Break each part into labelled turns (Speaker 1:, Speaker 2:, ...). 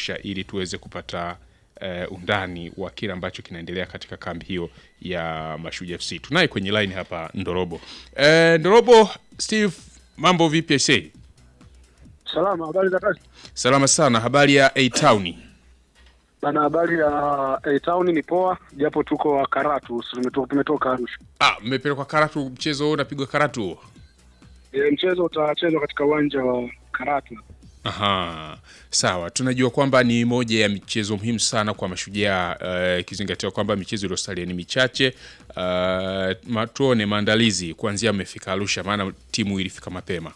Speaker 1: Arusha ili tuweze kupata undani wa kile ambacho kinaendelea katika kambi hiyo ya Mashujaa FC. Tunaye kwenye line hapa Ndorobo. Ndorobo, Steve, mambo vipi ese?
Speaker 2: Salama, habari za kazi?
Speaker 1: Salama sana, habari ya A-Town?
Speaker 2: Bana, habari ya A-Town ni poa, japo tuko Karatu, tumetoka Arusha.
Speaker 1: Mmepelekwa Karatu, mchezo unapigwa Karatu?
Speaker 2: Mchezo utachezwa katika uwanja wa Karatu.
Speaker 1: Aha. Sawa, tunajua kwamba ni moja ya michezo muhimu sana kwa Mashujaa, ikizingatiwa kwamba michezo iliyosalia ni michache. Tuone maandalizi kuanzia mmefika Arusha, maana timu ilifika mapema.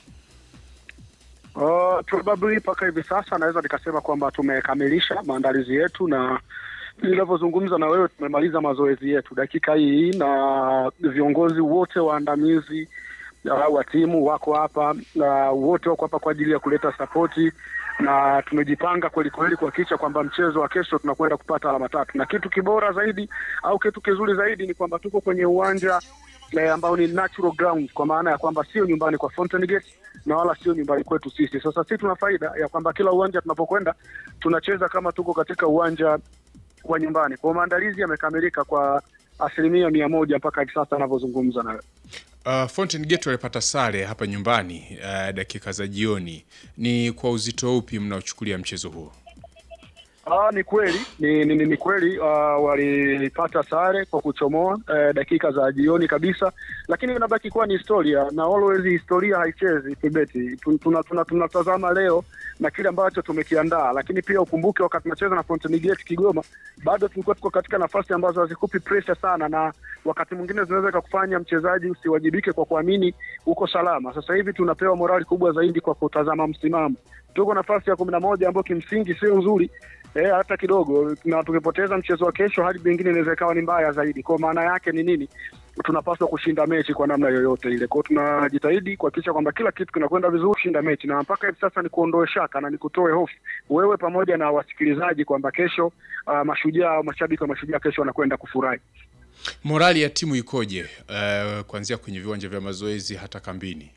Speaker 2: Probably mpaka hivi sasa naweza nikasema kwamba tumekamilisha maandalizi yetu, na ninavyozungumza na wewe tumemaliza mazoezi yetu dakika hii, na viongozi wote waandamizi wa timu wako hapa, na wote wako hapa kwa ajili ya kuleta sapoti, na tumejipanga kweli kweli kuhakikisha kwamba mchezo wa kesho tunakwenda kupata alama 3. Na kitu kibora zaidi au kitu kizuri zaidi ni kwamba tuko kwenye uwanja ambao ni natural ground, kwa maana ya kwamba sio nyumbani kwa Fountain Gate na wala sio nyumbani kwetu sisi. Sasa sisi tuna faida ya kwamba kila uwanja tunapokwenda tunacheza kama tuko katika uwanja wa nyumbani. Kwa maandalizi yamekamilika kwa 100% mpaka hivi sasa ninavyozungumza nawe.
Speaker 1: Fountain Gate walipata sare hapa nyumbani dakika za jioni. Ni kwa uzito upi mnaochukulia mchezo huo?
Speaker 2: Ni kweli ni kweli, walipata sare kwa kuchomoa dakika za jioni kabisa, lakini inabaki kuwa ni historia, na always historia haichezi kibeti. Tunatazama leo na kile ambacho tumekiandaa, lakini pia ukumbuke wakati tunacheza na Fountain Gate Kigoma bado tulikuwa tuko katika nafasi ambazo hazikupi pressure sana, na wakati mwingine zinaweza kukufanya mchezaji usiwajibike kwa kuamini uko salama. Sasa hivi tunapewa morali kubwa zaidi kwa kutazama msimamo. Tuko nafasi ya 11 ambayo kimsingi sio nzuri hata kidogo, na tukipoteza mchezo wa kesho hadi pengine inaweza ikawa ni mbaya zaidi. Kwa maana yake ni nini? Tunapaswa kushinda mechi kwa namna yoyote ile. Kwa tunajitahidi kuhakikisha kwamba kila kitu kinakwenda vizuri kushinda mechi, na mpaka hivi sasa ni kuondoe shaka na nikutoe hofu wewe pamoja na wasikilizaji kwamba kesho Mashujaa, mashabiki wa Mashujaa kesho wanakwenda kufurahi.
Speaker 1: Morali ya timu ikoje kuanzia kwenye viwanja vya mazoezi hata kambini?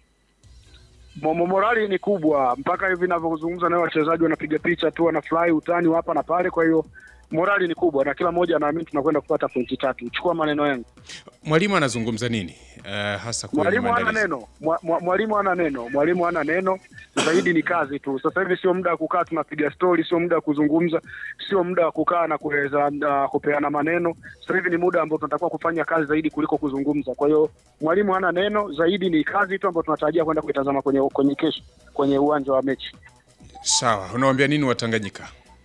Speaker 2: Morali ni kubwa, mpaka hivi ninavyozungumza na wachezaji wanapiga picha tu, wanafly utani hapa na pale. Kwa hiyo morali ni kubwa na kila mmoja anaamini tunakwenda kupata pointi 3. Chukua maneno yangu.
Speaker 1: Mwalimu anazungumza nini hasa kwa
Speaker 2: mwalimu ana neno? Mwalimu ana neno zaidi, ni kazi tu. Sasa hivi sio muda wa kukaa tunapiga story, sio muda wa kuzungumza, sio muda wa kukaa na kuweza kupeana maneno. Sasa hivi ni muda ambao tunatakiwa kufanya kazi zaidi kuliko kuzungumza. Kwa hiyo mwalimu ana neno zaidi, ni kazi tu ambayo tunatarajia kwenda kuitazama kwenye kesho kwenye uwanja wa mechi.
Speaker 1: Sawa, unawaambia nini Watanganyika?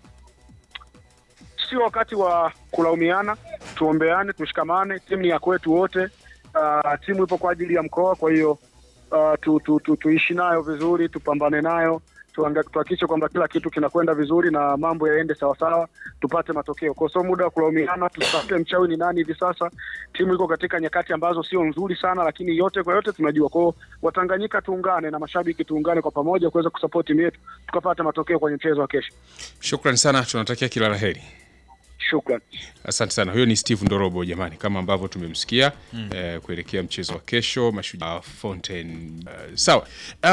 Speaker 2: Sio wakati wa kulaumiana, tuombeane, tushikamane. Timu ni ya kwetu wote. Timu ipo kwa ajili ya mkoa, kwa hiyo tuishi nayo vizuri, tupambane nayo, tuhakikishe kwamba kila kitu kinakwenda vizuri na mambo yaende sawa sawa, tupate matokeo. Kwa sababu muda wa kulaumiana, tusitafute mchawi ni nani hivi sasa. Timu iko katika nyakati ambazo sio nzuri sana, lakini yote kwa yote tunajua. Kwa Watanganyika tuungane na mashabiki tuungane kwa pamoja kuweza kusupport timu yetu tukapata matokeo kwenye mchezo wa kesho.
Speaker 1: Shukrani sana, tunatakia kila laheri.
Speaker 2: Shukran.
Speaker 1: Asante sana. Huyo ni Steve Ndorobo jamani, kama ambavyo tumemsikia kuelekea mchezo wa kesho Mashujaa Fountain. Sawa.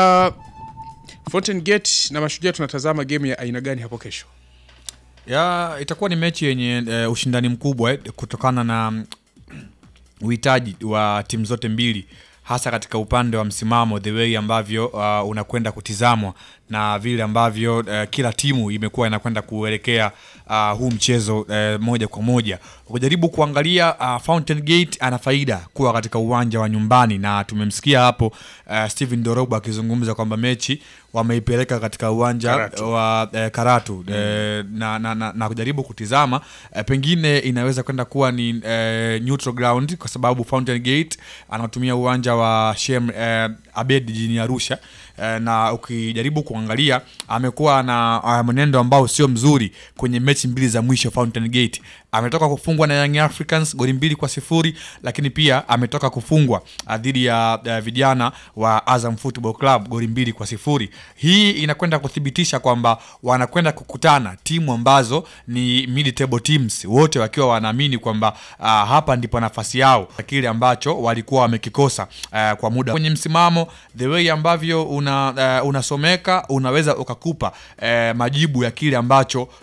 Speaker 1: Fountain Gate na Mashujaa tunatazama game ya aina gani hapo kesho?
Speaker 3: Itakuwa ni mechi yenye ushindani mkubwa kutokana na uhitaji wa timu zote mbili, hasa katika upande wa msimamo, the way ambavyo unakwenda kutizamwa na vile ambavyo kila timu imekuwa inakwenda kuelekea huu mchezo moja kwa moja. Ukijaribu kuangalia Fountain Gate ana faida kuwa katika uwanja wa nyumbani, na tumemsikia hapo Steven Ndorobo akizungumza kwamba mechi wameipeleka katika uwanja wa Karatu na kujaribu kutizama pengine inaweza kwenda kuwa ni neutral ground, kwa sababu Fountain Gate anatumia uwanja wa Shem Abed jijini Arusha, na ukijaribu kuangalia amekuwa na mwenendo ambao sio mzuri kwenye mechi mbili za mwisho. Fountain Gate ametoka kufungwa na Young Africans goli 2-0, lakini pia ametoka kufungwa dhidi ya vijana wa Azam Football Club goli 2-0. Hii inakwenda kuthibitisha kwamba wanakwenda kukutana timu ambazo ni mid table teams, wote wakiwa wanaamini kwamba hapa ndipo nafasi yao, kile ambacho walikuwa wamekikosa kwa muda. Kwenye msimamo, the way ambavyo unasomeka unaweza ukakupa majibu ya kile ambacho